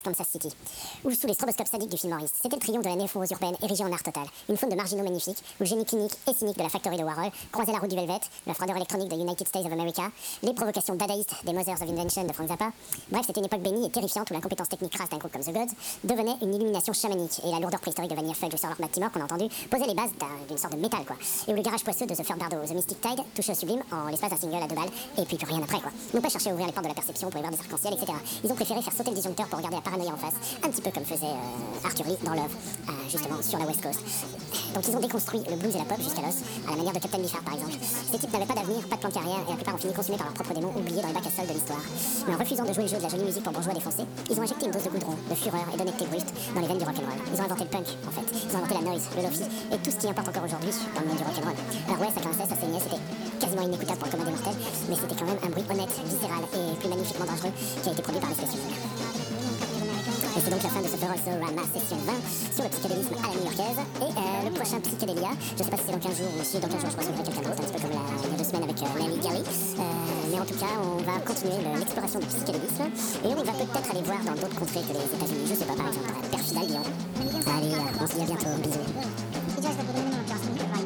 Kansas City, ou sous les stroboscopes sadiques du film Maurice. C'était le triomphe de la néphronose urbaine érigée en art total. Une faune de marginaux magnifiques, où le génie clinique et cynique de la factory de Warhol croisait la route du Velvet, la froideur électronique de United States of America, les provocations dadaïstes des Mothers of Invention de Frank Zappa. Bref, c'était une époque bénie et terrifiante où l'incompétence technique crasse d'un groupe comme The Gods devenait une illumination chamanique, et la lourdeur préhistorique de Vanilla Fudge ou Sir Lord Matt Timor qu'on a entendu posait les bases d'une sorte de métal quoi. Et où le garage poisseux de The Third Bardo, The Mystic Tide, touchait au sublime en l'espace d'un single à 2 balles, et puis plus rien après quoi. Ils n'ont pas cherché à ouvrir les portes de la perception pour y voir des arcs-en-ciel, etc. Ils ont préféré faire sauter le disjoncteur pour regarder la paranoïa en face. Un petit peu comme faisait Arthur Lee dans l'œuvre, justement sur la West Coast. Donc ils ont déconstruit le blues et la pop jusqu'à l'os, à la manière de Captain Beefheart par exemple. Ces types n'avaient pas d'avenir, pas de plan de carrière, et la plupart ont fini consumés par leurs propres démons oubliés dans les bacs à sol de l'histoire. Mais en refusant de jouer le jeu de la jolie musique pour bourgeois défoncés, ils ont injecté une dose de goudron, de fureur et d'honnêteté brute dans les veines du rock'n'roll. Ils ont inventé le punk, en fait. Ils ont inventé la noise, le lofi, et tout ce qui importe encore aujourd'hui dans le monde du rock'n'roll. Alors ouais, ça grinçait, ça saignait, c'était quasiment inécoutable pour le commun des mortels, mais c'était quand même un bruit honnête, viscéral et plus magnifiquement dangereux qui a été produit par les spécialistes. Et c'est donc la fin de ce Feral Rama session 20 sur le psychédélisme à la new-yorkaise. Et le prochain psychédélia, je sais pas si c'est dans 15 jours ou si dans 15 jours je recevrai quelqu'un d'autre, un petit peu comme il y a 2 semaines avec Nelly Galley. Mais en tout cas, on va continuer l'exploration du psychédélisme et on va peut-être aller voir dans d'autres contrées que les États-Unis. Je sais pas, par exemple, Perfidal Lyon. Allez, on se dit à bientôt, bisous.